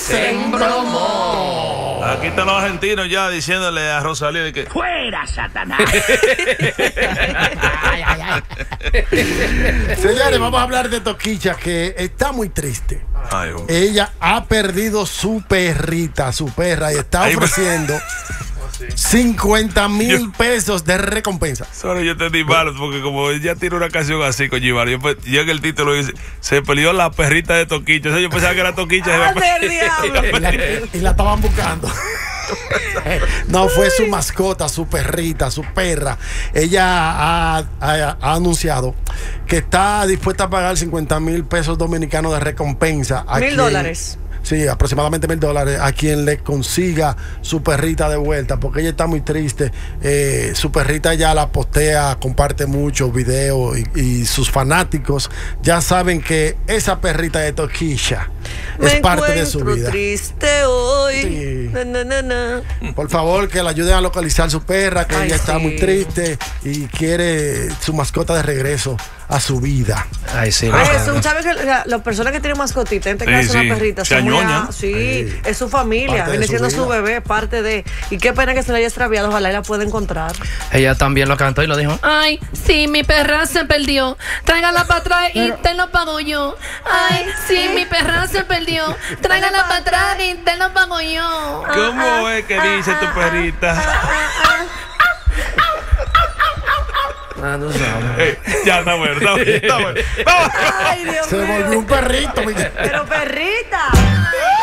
se embromó. Aquí están los argentinos ya diciéndole a Rosalía de que ¡fuera, Satanás! Señores, vamos a hablar de Toquicha, que está muy triste. Ay, Ella ha perdido su perrita, su perra, y está ofreciendo 50,000 pesos de recompensa. sorry, yo entendí mal, porque como ella tiene una canción así con Givar, yo en el título dice, se perdió la perrita de Toquicha. O sea, yo pensaba que era Toquicha. Y la estaban buscando. No, fue su mascota, su perrita, su perra. Ella ha anunciado que está dispuesta a pagar 50,000 pesos dominicanos de recompensa. $1,000. Sí, aproximadamente $1,000 a quien le consiga su perrita de vuelta, porque ella está muy triste. Su perrita ya la postea, comparte muchos videos y sus fanáticos ya saben que esa perrita de Toquicha es parte de su vida. Triste hoy. Sí. Na. Por favor, que la ayuden a localizar su perra, que Ay, ella está sí. muy triste y quiere su mascota de regreso a su vida. Ay, sí. ¿Sabes que las personas que tienen mascotita, en este caso sí. una perrita, Se son muy añoñan. sí, es su familia, Parte de viene su siendo vida. su bebé, parte de. Y qué pena que se le haya extraviado, ojalá y la pueda encontrar. Ella también lo cantó y lo dijo. Ay, sí, mi perra se perdió. Tráigala para atrás y te lo pago yo. Ay, sí, mi perra se perdió. Tráigala para atrás y te lo pago yo. ¿Cómo es que dice tu perrita? Ah, tú sabes. Ya está bueno, está bueno. Vamos. Ay, Dios Se mío. volvió un perrito. Miguel. Pero perrita.